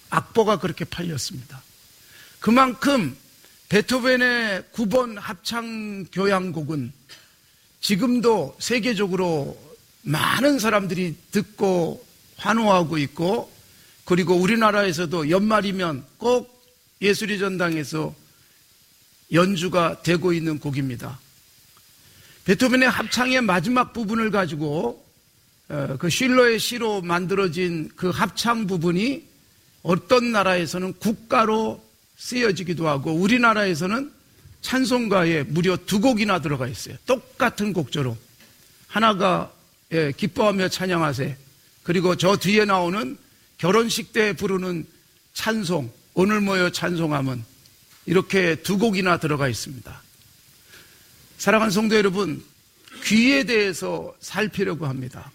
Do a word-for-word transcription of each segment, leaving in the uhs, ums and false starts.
악보가 그렇게 팔렸습니다. 그만큼 베토벤의 구 번 합창교향곡은 지금도 세계적으로 많은 사람들이 듣고 환호하고 있고, 그리고 우리나라에서도 연말이면 꼭 예술의 전당에서 연주가 되고 있는 곡입니다. 베토벤의 합창의 마지막 부분을 가지고 그 슐러의 시로 만들어진 그 합창 부분이 어떤 나라에서는 국가로 쓰여지기도 하고, 우리나라에서는 찬송가에 무려 두 곡이나 들어가 있어요. 똑같은 곡조로. 하나가 예, 기뻐하며 찬양하세, 그리고 저 뒤에 나오는 결혼식 때 부르는 찬송, 오늘 모여 찬송함은, 이렇게 두 곡이나 들어가 있습니다. 사랑하는 성도 여러분, 귀에 대해서 살피려고 합니다.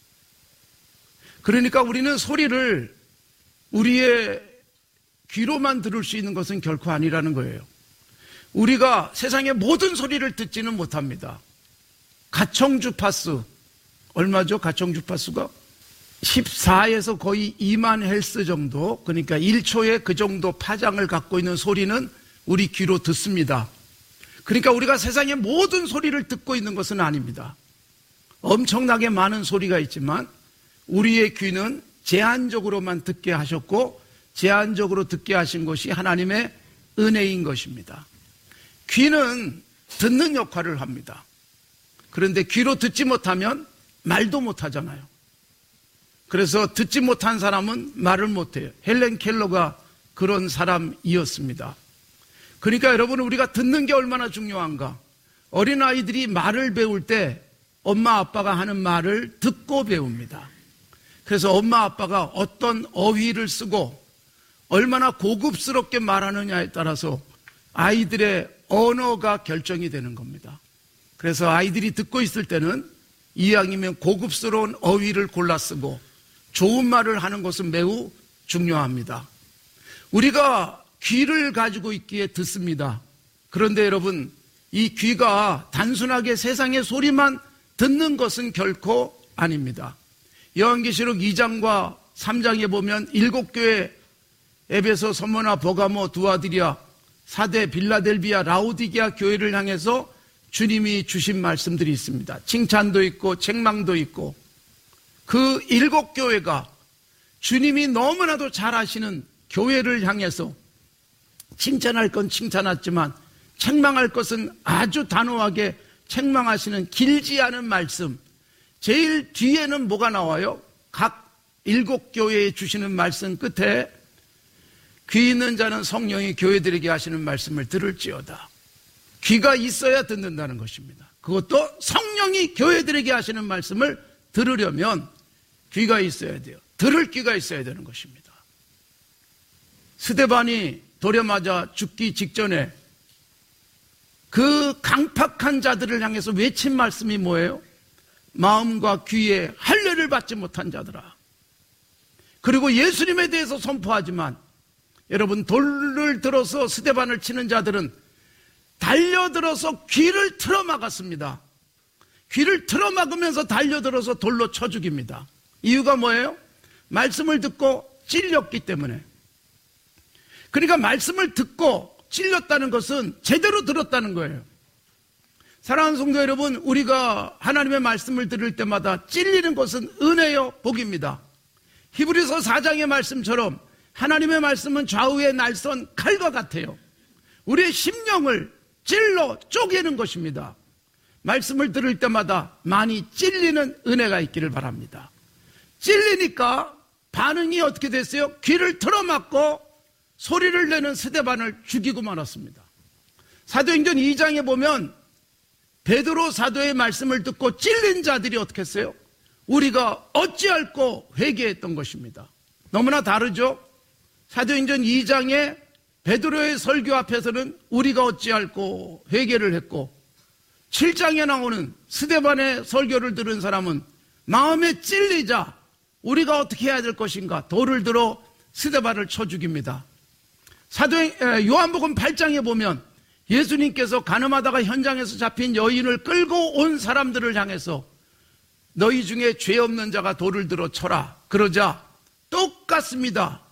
그러니까 우리는 소리를 우리의 귀로만 들을 수 있는 것은 결코 아니라는 거예요. 우리가 세상의 모든 소리를 듣지는 못합니다. 가청주파수, 얼마죠? 가청주파수가 십사에서 거의 이만 헬스 정도, 그러니까 일 초에 그 정도 파장을 갖고 있는 소리는 우리 귀로 듣습니다. 그러니까 우리가 세상의 모든 소리를 듣고 있는 것은 아닙니다. 엄청나게 많은 소리가 있지만 우리의 귀는 제한적으로만 듣게 하셨고, 제한적으로 듣게 하신 것이 하나님의 은혜인 것입니다. 귀는 듣는 역할을 합니다. 그런데 귀로 듣지 못하면 말도 못하잖아요. 그래서 듣지 못한 사람은 말을 못해요. 헬렌 켈러가 그런 사람이었습니다. 그러니까 여러분, 우리가 듣는 게 얼마나 중요한가. 어린아이들이 말을 배울 때 엄마 아빠가 하는 말을 듣고 배웁니다. 그래서 엄마 아빠가 어떤 어휘를 쓰고 얼마나 고급스럽게 말하느냐에 따라서 아이들의 언어가 결정이 되는 겁니다. 그래서 아이들이 듣고 있을 때는 이왕이면 고급스러운 어휘를 골라 쓰고 좋은 말을 하는 것은 매우 중요합니다. 우리가 귀를 가지고 있기에 듣습니다. 그런데 여러분, 이 귀가 단순하게 세상의 소리만 듣는 것은 결코 아닙니다. 요한계시록 이 장과 삼 장에 보면 일곱 교회, 에베소, 서머나, 버가모, 두아디리아, 사대, 빌라델비아, 라오디게아 교회를 향해서 주님이 주신 말씀들이 있습니다. 칭찬도 있고 책망도 있고, 그 일곱 교회가 주님이 너무나도 잘 아시는 교회를 향해서 칭찬할 건 칭찬하지만 책망할 것은 아주 단호하게 책망하시는 길지 않은 말씀, 제일 뒤에는 뭐가 나와요? 각 일곱 교회에 주시는 말씀 끝에 귀 있는 자는 성령이 교회들에게 하시는 말씀을 들을지어다. 귀가 있어야 듣는다는 것입니다. 그것도 성령이 교회들에게 하시는 말씀을 들으려면 귀가 있어야 돼요. 들을 귀가 있어야 되는 것입니다. 스데반이 돌에 맞아 죽기 직전에 그 강팍한 자들을 향해서 외친 말씀이 뭐예요? 마음과 귀에 할례를 받지 못한 자들아. 그리고 예수님에 대해서 선포하지만, 여러분, 돌을 들어서 스데반을 치는 자들은 달려들어서 귀를 틀어막았습니다. 귀를 틀어막으면서 달려들어서 돌로 쳐 죽입니다. 이유가 뭐예요? 말씀을 듣고 찔렸기 때문에. 그러니까 말씀을 듣고 찔렸다는 것은 제대로 들었다는 거예요. 사랑하는 성도 여러분, 우리가 하나님의 말씀을 들을 때마다 찔리는 것은 은혜요, 복입니다. 히브리서 사 장의 말씀처럼 하나님의 말씀은 좌우의 날선 칼과 같아요. 우리의 심령을 찔러 쪼개는 것입니다. 말씀을 들을 때마다 많이 찔리는 은혜가 있기를 바랍니다. 찔리니까 반응이 어떻게 됐어요? 귀를 틀어막고 소리를 내는 스데반을 죽이고 말았습니다. 사도행전 이 장에 보면 베드로 사도의 말씀을 듣고 찔린 자들이 어떻게 했어요? 우리가 어찌할꼬 회개했던 것입니다. 너무나 다르죠? 사도행전 이 장에 베드로의 설교 앞에서는 우리가 어찌할꼬 회개를 했고, 칠 장에 나오는 스데반의 설교를 들은 사람은 마음에 찔리자 우리가 어떻게 해야 될 것인가, 돌을 들어 스데반을 쳐 죽입니다. 사도행 요한복음 팔 장에 보면 예수님께서 가늠하다가 현장에서 잡힌 여인을 끌고 온 사람들을 향해서 너희 중에 죄 없는 자가 돌을 들어 쳐라. 그러자 똑같습니다.